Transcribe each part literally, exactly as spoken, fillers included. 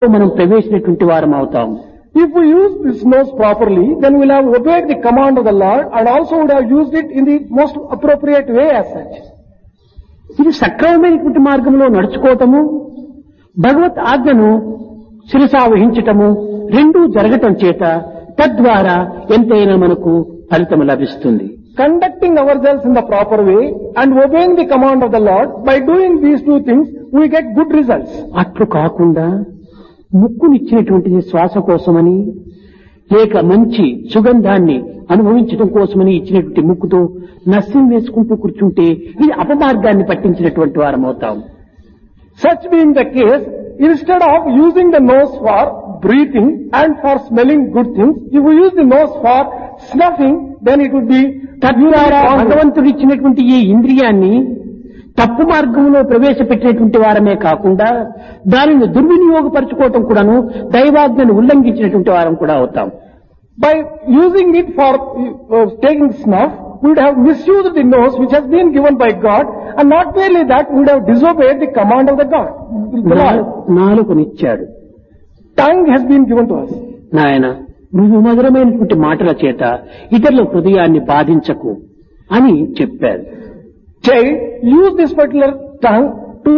మనం ప్రవేశించినటువంటి వారం అవుతాం. If we use this nose properly, then we'll have obeyed the command of the Lord and also would have used it in the most appropriate way as such. ఇది సక్రమమైనటువంటి మార్గంలో నడుచుకోవటము, భగవత్ ఆజ్ఞను శిరసావహించటము రెండూ జరగటం చేత తద్వారా ఎంతైనా మనకు ఫలితం లభిస్తుంది. Conducting ourselves in the proper way and obeying the command of the Lord, by doing these two things, we get good results. అట్లు కాకుండా ముక్కునిచ్చినటువంటిది శ్వాస కోసమని లేక మంచి సుగంధాన్ని అనుభవించడం కోసమని ఇచ్చినటువంటి ముక్కుతో నస్యం వేసుకుంటూ కూర్చుంటే ఇది అపమార్గాన్ని పట్టించినటువంటి వారం అవుతాం. Such being the case, instead of using the nose for breathing and for smelling good things, if we use the nose for snuffing, then it would be తద్వారా భగవంతుడు ఇచ్చినటువంటి ఈ ఇంద్రియాన్ని తప్పు మార్గంలో ప్రవేశపెట్టినటువంటి వారమే కాకుండా దానిని దుర్వినియోగపరచుకోవటం కూడాను దైవాజ్ఞను ఉల్లంఘించినటువంటి వారం కూడా అవుతాం. By using it for uh, taking snuff, we would have misused the nose which has been given by God, and not merely that, we would have disobeyed the command of the God. The Lord. నాలుకనిచ్చాడు. Tongue has been given to us. నాయన మృదు మధురమైనటువంటి మాటల చేత ఇతరుల హృదయాన్ని బాధించకు అని చెప్పారు. Child, use this particular tongue to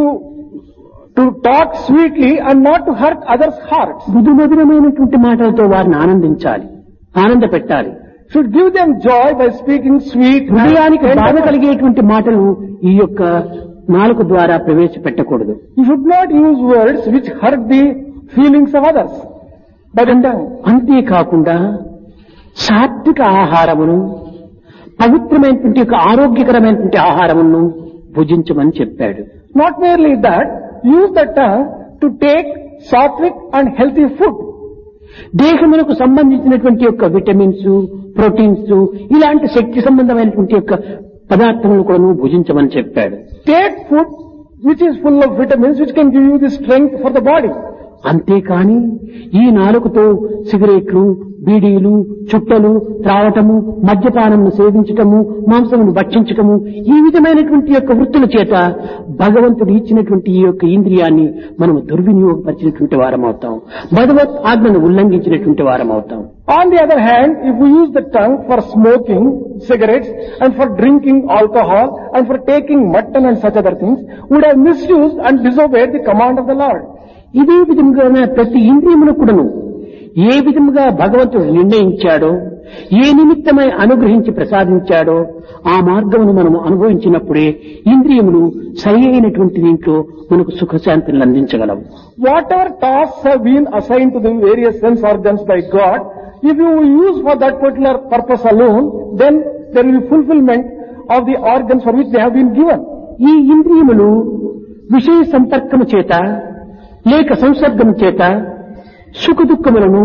to talk sweetly and not to hurt others' hearts. మృదు మధురమైనటువంటి మాటలతో వారిని ఆనందించాలి, ఆనంద పెట్టాలి. Should give them joy by speaking sweet. హృదయానికి బాధ కలిగేటువంటి మాటలు ఈ యొక్క నాలుక ద్వారా ప్రవేశపెట్టకూడదు. You should not use words which hurt the feelings of others. But అంతేకాకుండా సాత్విక ఆహారమును, పవిత్రమైనటువంటి యొక్క ఆరోగ్యకరమైనటువంటి ఆహారమును భుజించమని చెప్పాడు. Not merely that, use the tongue to take sattvic and healthy food. దేహమునకు సంబంధించినటువంటి యొక్క విటమిన్స్, ప్రోటీన్స్ ఇలాంటి శక్తి సంబంధమైనటువంటి యొక్క పదార్థములను కూడా నువ్వు భుజించమని చెప్పాడు. Take food which is full of vitamins which can give you the strength for the body. అంతేకాని ఈ నాలుకతో సిగరెట్లు, బీడీలు, చుట్టలు త్రావటము, మద్యపానమును సేవించటము, మాంసమును భక్షించటము ఈ విధమైనటువంటి యొక్క వృత్తుల చేత భగవంతుడు ఇచ్చినటువంటి ఈ యొక్క ఇంద్రియాన్ని మనము దుర్వినియోగపరిచినటువంటి వారం అవుతాం, భగవత్ ఆజ్ఞను ఉల్లంఘించినటువంటి వారం అవుతాం. On the other hand, if we use the tongue for smoking cigarettes and for drinking alcohol and for taking mutton and such other things, we would have misused and disobeyed the command of the Lord. ఇదే విధంగా ప్రతి ఇంద్రియమును కూడాను ఏ విధముగా భగవంతుడు నిర్ణయించాడో, ఏ నిమిత్తమై అనుగ్రహించి ప్రసాదించాడో ఆ మార్గమును మనము అనుభవించినప్పుడే ఇంద్రియములు సరి అయినటువంటి దీంట్లో మనకు సుఖశాంతిని అందించగలవు. Whatever tasks have been assigned to the various sense organs by God, if you use for that particular purpose alone, then there will be fulfillment of the organs for which they have been given. ఈ ఇంద్రియములు విషయ సంపర్కము చేత లేక సంసర్గము చేత సుఖ దుఃఖములను,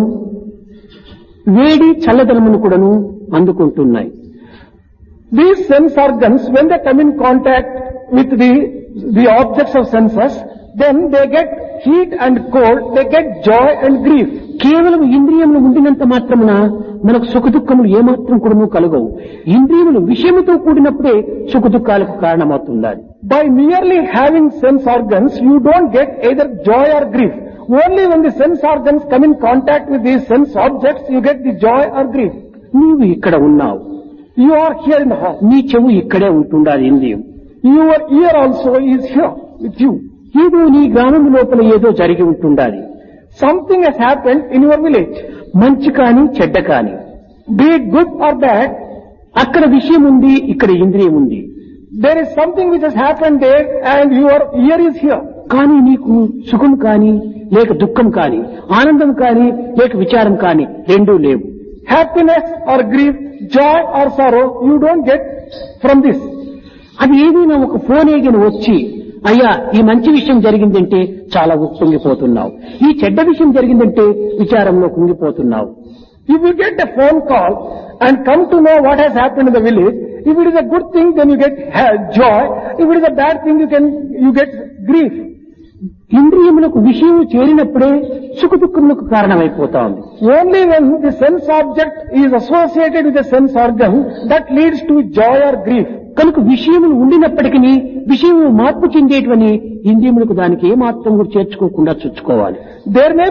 వేడి చల్లదనమును కూడాను అందుకుంటున్నాయి. These sense organs, when they come in contact with the the objects of senses, then they get heat and cold, they get joy and grief. కేవలం ఇంద్రియములు ఉండినంత మాత్రమున మనకు సుఖ దుఃఖములు ఏమాత్రం కూడాను కలగవు. ఇంద్రియములు విషయముతో కూడినప్పుడే సుఖ దుఃఖాలకు కారణమవుతుంది. By merely having sense organs, you don't get either joy or grief. Only when the sense organs come in contact with these sense objects, you get the joy or grief. నీవు ఇక్కడ ఉన్నావు, you are here in the house. నీ చెవు ఇక్కడే ఉంటుండాలి ఇంద్రియం. Your ear also is here with you. ఏదో నీ గ్రామం లోపల ఏదో జరిగి ఉంటుండాలి. Something has happened in your village. మంచి కాని చెడ్డ కాని, be it good or bad, అక్కడ విషయం ఉంది, ఇక్కడ ఇంద్రియం ఉంది. There is something which has happened there and your ear is here. కానీ నీకు సుఖం కాని లేక దుఃఖం కాని, ఆనందం కాని లేక విచారం కాని రెండూ లేవు. Happiness or grief, joy or sorrow, you don't get from this. అది ఏదైనా ఒక ఫోన్ ఏగిన వచ్చి, అయ్యా ఈ మంచి విషయం జరిగిందంటే చాలా ఉప్పొంగిపోతున్నావు, ఈ చెడ్డ విషయం జరిగిందంటే విచారంలో కుంగిపోతున్నావు. If you get a phone call and come to know what has happened in the village, if it is a good thing, then you get joy. If it is a bad thing, you can you get grief. ఇంద్రియములకు విషయం చేరినప్పుడే సుఖ దుఃఖములకు కారణమైపోతా ఉంది. Only when the sense object is associated with the sense organ, that leads to joy or grief. కనుక విషయములు ఉండినప్పటికీ విషయము మార్పు చెందేటువంటి ఇంద్రియములకు దానికి ఏమాత్రం కూడా చేర్చుకోకుండా చూసుకోవాలి. There may